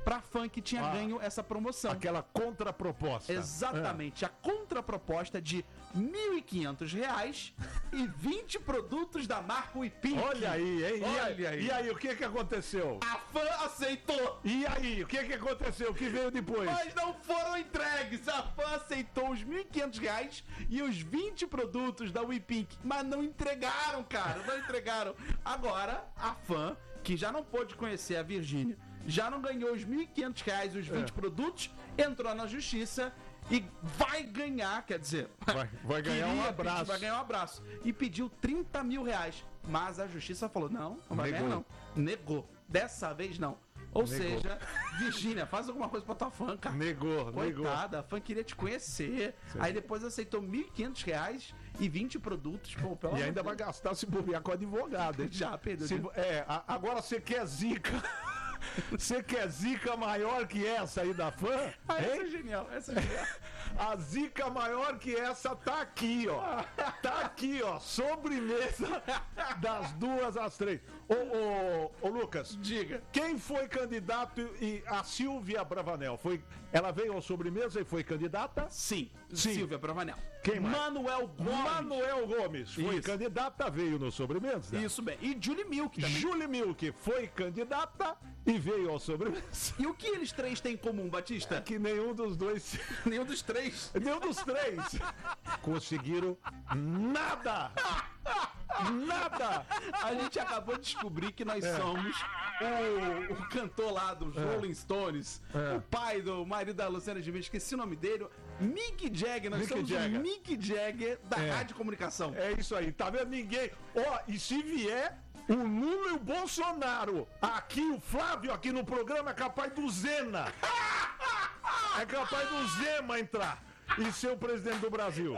pra fã que tinha Ah. ganho essa promoção. Aquela contraproposta. Exatamente. A contraproposta de mil e quinhentos reais e vinte produtos da marca Wipink. Olha aí, hein? E Olha aí. E aí, o que que aconteceu? A fã aceitou, E aí, o que que aconteceu? O que veio depois? mas não foram entregues. A fã aceitou os mil e quinhentos reais e os vinte produtos da Wipink, mas não entregaram, cara. Não entregaram. Agora, a fã, que já não pôde conhecer a Virgínia, já não ganhou os mil e quinhentos reais e os vinte É. produtos, entrou na justiça e vai ganhar, quer dizer... Vai- vai ganhar um queria abraço. pedir- vai ganhar um abraço. E pediu trinta mil reais. Mas a justiça falou, não, não vai Negou. ganhar não. Negou. Dessa vez não. Ou Negou. seja, Virgínia, faz alguma coisa pra tua fã, cara. Negou, negou. Coitada, a fã queria te conhecer. Aí depois aceitou mil e quinhentos reais e vinte produtos. Pô, pelo E amor ainda de vai Deus. gastar se bobear com advogado, hein? Já, perdeu. Se- é, a- agora você quer zica. Você quer zica maior que essa aí da fã? Ah, essa é Hein? genial, essa é genial. A zica maior que essa tá aqui, ó. Tá aqui, ó. Sobremesa das duas às três. Ô, ô, ô Lucas, Diga. quem foi candidato e a Silvia Bravanel? Foi, ela veio ao sobremesa e foi candidata? Sim, Sim. Silvia Bravanel. Quem mais? Manuel Gomes. Manuel Gomes foi Isso. candidata, veio no sobremesa. Isso bem. E Julie Milk também. Julie Milk foi candidata e veio ao sobremesa. E o que eles três têm em comum, Batista? Que nenhum dos dois, Nenhum dos três. nenhum dos três conseguiram nada. Nada. A gente acabou de descobrir que É. nós somos o, o cantor lá dos Rolling Stones, É. o pai do marido da Luciana Gimenez, esqueci o nome dele, Mick Jagger. Nós Mick somos Jagger. o Mick Jagger da É. rádio comunicação. É isso aí, tá vendo? Ninguém. Ó, e se vier o Lula e o Bolsonaro aqui, o Flávio aqui no programa, é capaz do Zena. É capaz do Zema entrar e ser o presidente do Brasil.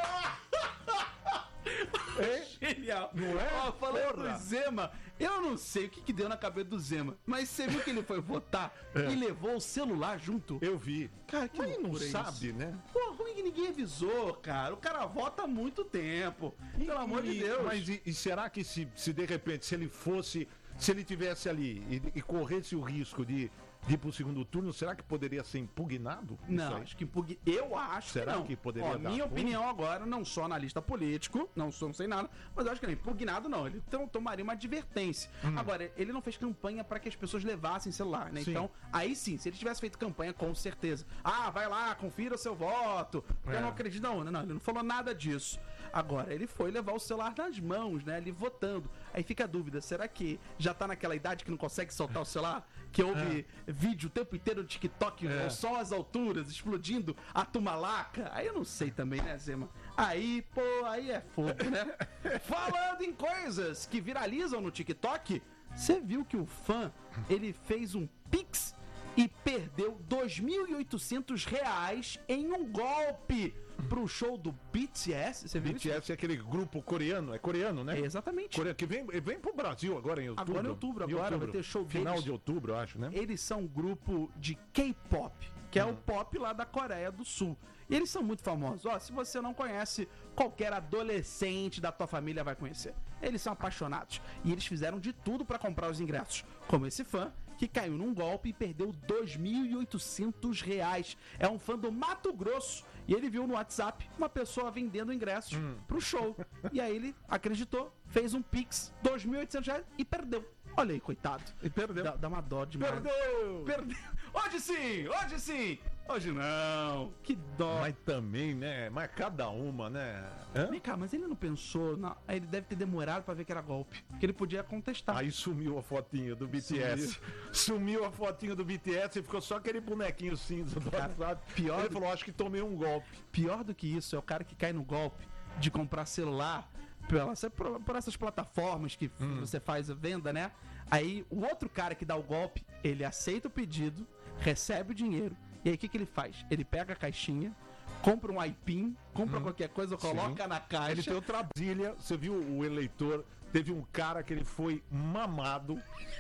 Hein? Genial. Não é? Ó, falando Porra. do Zema, eu não sei o que, que deu na cabeça do Zema, mas você viu que ele foi votar e levou o celular junto? É. Eu vi. Cara, que Mas não loucura é sabe, isso? né? Pô, ruim que ninguém avisou, cara. O cara vota há muito tempo. Pelo amor de E- Deus. Mas e, e será que se, se de repente, se ele fosse, se ele tivesse ali e, e corresse o risco de, de ir pro segundo turno, será que poderia ser impugnado? isso Não, aí? acho que impugna. Eu acho Será que não. que poderia Ó, dar minha ruim? opinião agora, não sou analista político, não sou, não sei nada, mas eu acho que não. Impugnado não. Ele então, tomaria uma advertência. Agora, ele não fez campanha para que as pessoas levassem celular, né? Sim. Então, aí sim, se ele tivesse feito campanha, com certeza. Ah, vai lá, confira o seu voto. É. Eu não acredito, não, não, ele não falou nada disso. Agora, ele foi levar o celular nas mãos, né? Ali votando. Aí fica a dúvida, será que já tá naquela idade que não consegue soltar o celular? Que houve vídeo o tempo inteiro no TikTok, É. ao sol às alturas, explodindo a tumalaca? Aí eu não sei também, né, Zema? Aí, pô, aí é fogo, né? Falando em coisas que viralizam no TikTok, você viu que o fã, ele fez um pix e perdeu dois mil e oitocentos reais em um golpe pro show do B T S? Você viu isso? B T S é aquele grupo coreano, é coreano, né? É, exatamente. Coreano, que vem, vem pro Brasil agora em outubro. Agora em outubro, agora vai ter show Final deles. de outubro, eu acho, né? Eles são um grupo de K-pop, que é o pop lá da Coreia do Sul. E eles são muito famosos. Ó, se você não conhece, qualquer adolescente da tua família vai conhecer. Eles são apaixonados. E eles fizeram de tudo pra comprar os ingressos. Como esse fã, que caiu num golpe e perdeu dois mil e oitocentos reais. É um fã do Mato Grosso. E ele viu no WhatsApp uma pessoa vendendo ingressos pro show. E aí ele acreditou, fez um pix, dois mil e oitocentos reais e perdeu. Olha aí, coitado. E perdeu. Dá, dá uma dó demais. Perdeu! Perdeu. Hoje sim, hoje sim. Hoje não. Que dó. Mas também, né? Mas cada uma, né? Hã? Vem cá, mas ele não pensou. Na... Aí ele deve ter demorado pra ver que era golpe. Que ele podia contestar. Aí sumiu a fotinha do B T S. Sumiu a fotinha do B T S e ficou só aquele bonequinho cinza do Cara, WhatsApp. pior Ele do- falou, acho que tomei um golpe. Pior do que isso é o cara que cai no golpe de comprar celular pela- por, por essas plataformas que você faz a venda, né? Aí o outro cara que dá o golpe, ele aceita o pedido, recebe o dinheiro. E aí o que, que ele faz? Ele pega a caixinha, compra um iPin, compra qualquer coisa, coloca na caixa. Ele tem outra Brasília, você viu o eleitor, teve um cara que ele foi mamado,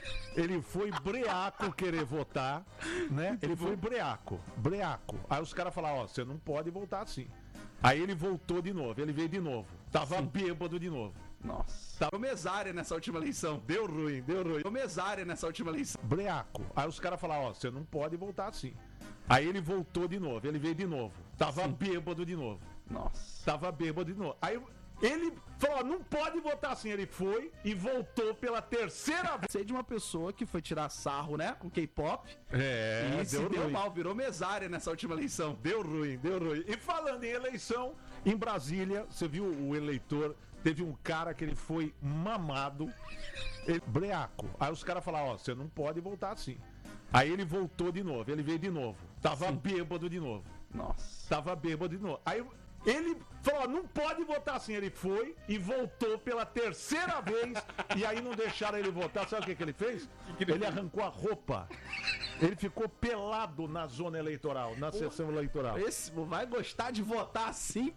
ele foi breaco querer votar, né? Ele foi breaco, breaco. Aí os caras falaram, ó, você não pode voltar assim. Aí ele voltou de novo, ele veio de novo, tava bêbado de novo. Nossa. Virou mesária nessa última eleição. Deu ruim, deu ruim. Virou mesária nessa última eleição. Breaco. Aí os caras falaram, ó, você não pode voltar assim. Aí ele voltou de novo, ele veio de novo. Tava Sim. bêbado de novo. Nossa. Tava bêbado de novo. Aí ele falou, não pode votar assim. Ele foi e voltou pela terceira vez. Sei de uma pessoa que foi tirar sarro, né, com K-pop. É, e deu, se ruim. deu mal, virou mesária nessa última eleição. Deu ruim, deu ruim. E falando em eleição, em Brasília, você viu o eleitor, teve um cara que ele foi mamado, ele, breaco. Aí os caras falaram, ó, você não pode voltar assim. Aí ele voltou de novo, ele veio de novo. Tava Sim. bêbado de novo. Nossa. Tava bêbado de novo. Aí ele falou, não pode votar assim. Ele foi e voltou pela terceira vez. E aí não deixaram ele votar. Sabe o que, que ele fez? Que que ele, ele arrancou a roupa. Ele ficou pelado na zona eleitoral, na sessão eleitoral. Esse vai gostar de votar assim?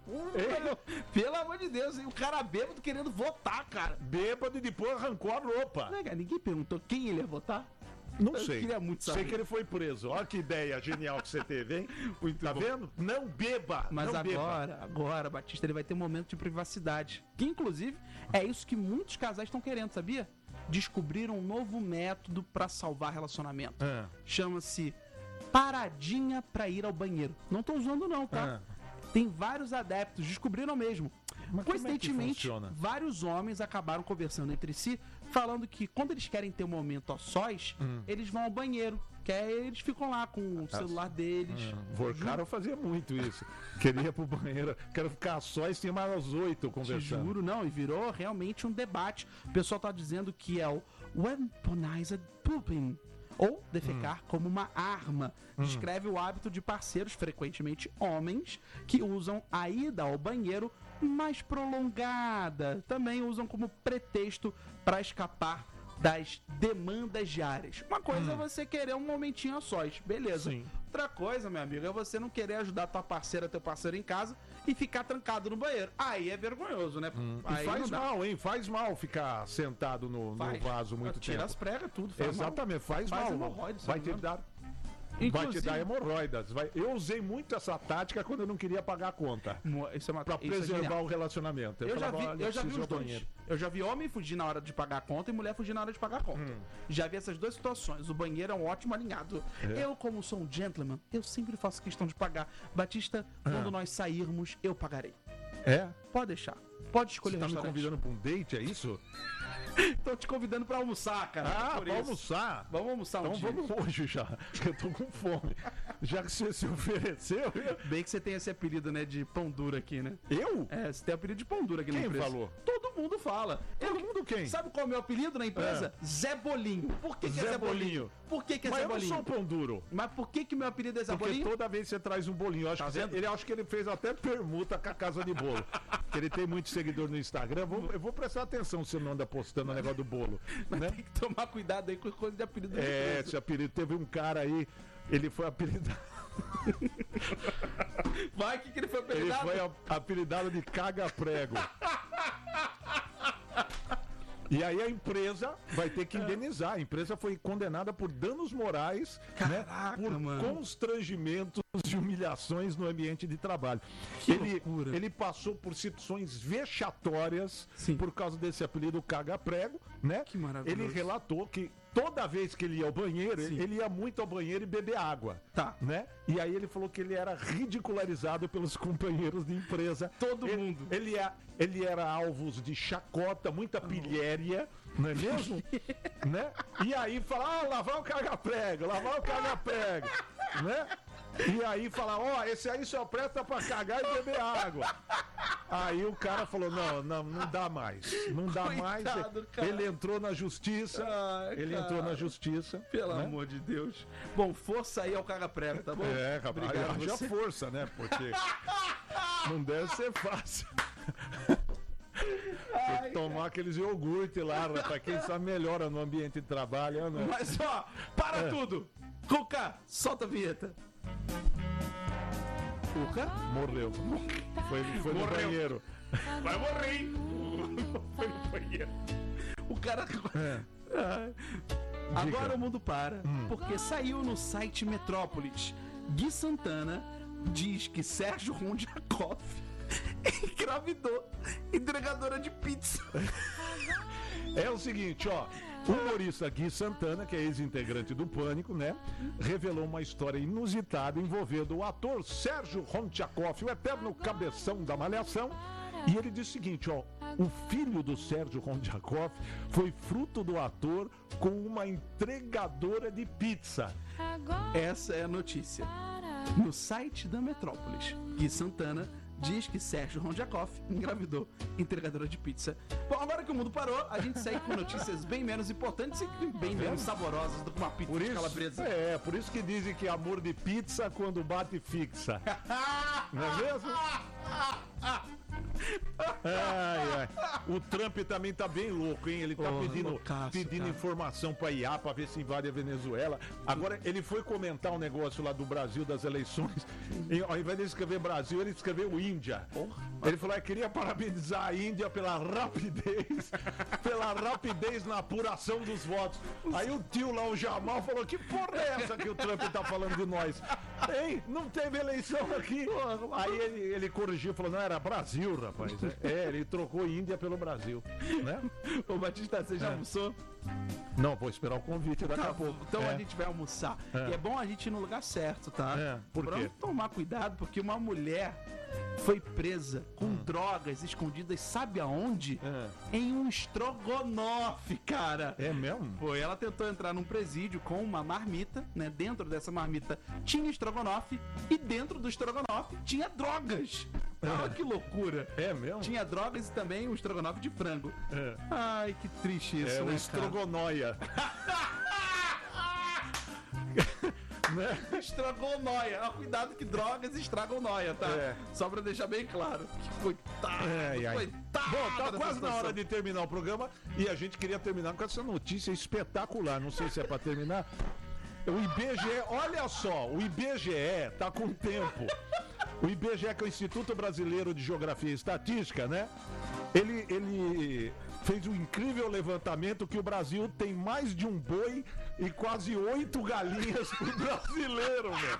É. Pelo amor de Deus, hein? O cara bêbado querendo votar, cara. Bêbado e depois arrancou a roupa. Não, cara, ninguém perguntou quem ele ia votar? Não Eu sei. queria muito saber. Sei que ele foi preso. Olha que ideia genial que você teve, hein? Muito tá bom. vendo? Não beba. Mas não agora, beba. agora, Batista, ele vai ter um momento de privacidade. Que, inclusive, é isso que muitos casais estão querendo, sabia? Descobriram um novo método pra salvar relacionamento. É. Chama-se paradinha pra ir ao banheiro. Não tô usando não, tá? É. Tem vários adeptos, descobriram mesmo. Mas coincidentemente, como é que vários homens acabaram conversando entre si, falando que quando eles querem ter um momento a sós, hum. eles vão ao banheiro. Que aí eles ficam lá com o celular deles. Hum. Vorcaro fazia muito isso. Queria ir pro banheiro, quero ficar a sós, tinha mais oito conversando. Te juro, não, e virou realmente um debate. O pessoal tá dizendo que é o weaponized pooping, ou defecar hum. como uma arma. Hum. Descreve o hábito de parceiros, frequentemente homens, que usam a ida ao banheiro mais prolongada. Também usam como pretexto para escapar das demandas diárias. Uma coisa hum. é você querer um momentinho a sós, beleza. Sim. Outra coisa, meu amigo, é você não querer ajudar tua parceira, teu parceiro em casa e ficar trancado no banheiro. Aí é vergonhoso, né? Hum. Aí e faz mal, hein? Faz mal ficar sentado no, no vaso muito tira tempo. Tira as pregas, tudo. Faz Exatamente, mal. faz, faz mal. Hemorroides, vai te dar... Inclusive, vai te dar hemorroidas. Vai... Eu usei muito essa tática quando eu não queria pagar a conta. Isso é uma... Pra preservar é o relacionamento. Eu, eu, falava, já, vi, eu já vi os dois. Banheiro. Eu já vi homem fugir na hora de pagar a conta e mulher fugir na hora de pagar a conta. Hum. Já vi essas duas situações. O banheiro é um ótimo alinhado. É. Eu, como sou um gentleman, eu sempre faço questão de pagar. Batista, quando é. nós sairmos, eu pagarei. É? Pode deixar. Pode escolher. Você tá me convidando pra um date, é isso? Tô te convidando pra almoçar, cara. Ah, pra almoçar? Vamos almoçar um então dia. Vamos hoje já, que eu tô com fome. Já que você se ofereceu... Eu... Bem que você tem esse apelido, né, de pão duro aqui, né? Eu? É, você tem apelido de pão duro aqui na quem empresa. Quem falou? Todo mundo fala. Todo eu, mundo quem? Sabe qual é o meu apelido na empresa? É. Zé Bolinho. Por que, que Zé é Zé Bolinho? Bolinho? Por que, que é Mas Zé eu Bolinho? Mas eu sou pão duro. Mas por que que meu apelido é Zé Porque Bolinho? toda vez que você traz um bolinho, eu acho, tá que ele, acho que ele fez até permuta com a Casa de Bolo. Porque ele tem muito seguidor no Instagram. Eu vou, eu vou prestar atenção se ele não anda postando o negócio do bolo. Mas né? tem que tomar cuidado aí com coisa de apelido. É, esse apelido. Teve um cara aí, ele foi apelidado... Vai, que, que ele foi apelidado? Ele foi apelidado de caga-prego. E aí a empresa vai ter que indenizar. A empresa foi condenada por danos morais, Caraca, né, por mano. constrangimentos e humilhações no ambiente de trabalho. Que ele, loucura. ele passou por situações vexatórias Sim. por causa desse apelido caga-prego, né? Que maravilhoso. Ele relatou que toda vez que ele ia ao banheiro, Sim. ele ia muito ao banheiro e beber água. Tá. Né? E aí ele falou que ele era ridicularizado pelos companheiros de empresa. Todo ele, mundo. Ele, é, ele era alvo de chacota, muita pilhéria, não é mesmo? Né? E aí fala, ah, lavar o caga-prego, lavar o caga-prego, né? E aí fala, ó, oh, esse aí só presta pra cagar e beber água. Aí o cara falou, não, não, não dá mais. Não dá Coitado, mais. cara. Ele entrou na justiça. Ai, ele cara. entrou na justiça. Pelo né? amor de Deus. Bom, força aí ao caga-prego, tá bom? É, rapaz, Obrigado haja você. força, né? Porque não deve ser fácil. Ai, tomar cara. aqueles iogurte lá, pra quem sabe melhora no ambiente de trabalho. Né? Mas ó, para É. tudo. Cuca, solta a vinheta. Cuca? Morreu. Foi, foi no Morreu. banheiro. Vai morrer, hein? Foi no banheiro. O cara... É. Ai. Agora o mundo para, porque saiu no site Metrópolis. Gui Santana diz que Sérgio Rondiakoff engravidou entregadora de pizza. É o seguinte, ó, o humorista Gui Santana, que é ex-integrante do Pânico, né, revelou uma história inusitada envolvendo o ator Sérgio Rontiakoff, o eterno cabeção da Malhação, e ele disse o seguinte, ó, o filho do Sérgio Rontiakoff foi fruto do ator com uma entregadora de pizza. Essa é a notícia. No site da Metrópolis, Gui Santana diz que Sérgio Rondiakoff engravidou entregadora de pizza. Bom, agora que o mundo parou, a gente segue com notícias bem menos importantes e bem menos saborosas do que uma pizza Por de isso, calabresa. é, por isso que dizem que amor de pizza quando bate fixa. Não é mesmo? Ai, ai. O Trump também tá bem louco, hein? Ele tá Porra, pedindo, loucaço, pedindo cara. informação pra I A pra ver se invade a Venezuela. Agora, ele foi comentar um negócio lá do Brasil, das eleições. E, ao invés de escrever Brasil, ele escreveu Índia. Ele falou que queria parabenizar a Índia pela rapidez, pela rapidez na apuração dos votos. Aí o tio lá, o Jamal, falou: que porra é essa que o Trump tá falando de nós? Ei, não teve eleição aqui. Aí ele, ele corrigiu, falou: não, era Brasil, rapaz. É, ele trocou Índia pelo Brasil, né? Ô Batista, você já É. almoçou? Não, vou esperar o convite daqui Tá a pouco. Então É. a gente vai almoçar. É. E é bom a gente ir no lugar certo, tá? É, por Pra quê? tomar cuidado, porque uma mulher foi presa com Hum. drogas escondidas, sabe aonde? É. Em um estrogonofe, cara. É mesmo? Foi, ela tentou entrar num presídio com uma marmita, né? Dentro dessa marmita tinha estrogonofe e dentro do estrogonofe tinha drogas. Olha que loucura. É mesmo? Tinha drogas e também um estrogonofe de frango. É. Ai, que triste isso, É o né, cara? estrogonóia. Né? Estragou nóia. Ah, cuidado que drogas estragam nóia, tá? É. Só pra deixar bem claro. Que coitado, Ai, ai. coitado. Bom, tá dessa quase na situação. hora de terminar o programa e a gente queria terminar com essa notícia espetacular. Não sei se é pra terminar. O I B G E, olha só, o I B G E tá com tempo. O I B G E, que é o Instituto Brasileiro de Geografia e Estatística, né? Ele, ele fez um incrível levantamento que o Brasil tem mais de um boi e quase oito galinhas pro brasileiro, meu.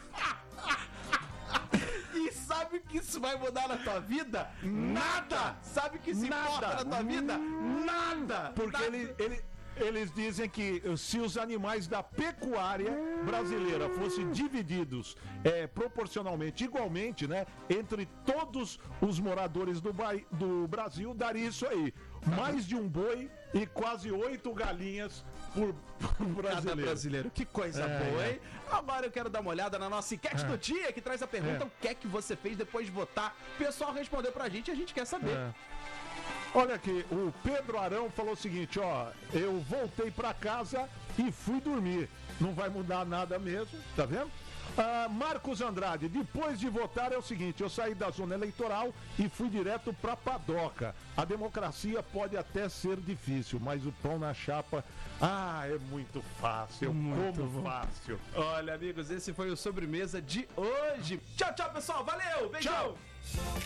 E sabe o que isso vai mudar na tua vida? Nada! Sabe o que isso Nada. importa na tua vida? Nada! Porque Nada. ele, ele- eles dizem que se os animais da pecuária brasileira fossem divididos é, proporcionalmente, igualmente, né, entre todos os moradores do, Ba- do Brasil, daria isso aí. Mais de um boi e quase oito galinhas por, por Cada brasileiro. brasileiro. Que coisa É, boa, é. hein? Agora eu quero dar uma olhada na nossa enquete do dia, que traz a pergunta: É. o que é que você fez depois de votar? O pessoal respondeu pra gente e a gente quer saber. É. Olha aqui, o Pedro Arão falou o seguinte, ó, eu voltei pra casa e fui dormir. Não vai mudar nada mesmo, tá vendo? Ah, Marcos Andrade, depois de votar é o seguinte, eu saí da zona eleitoral e fui direto pra padoca. A democracia pode até ser difícil, mas o pão na chapa, ah, é muito fácil, eu Muito como bom. fácil. Olha, amigos, esse foi o Sobremesa de hoje. Tchau, tchau, pessoal. Valeu. Beijão. Tchau.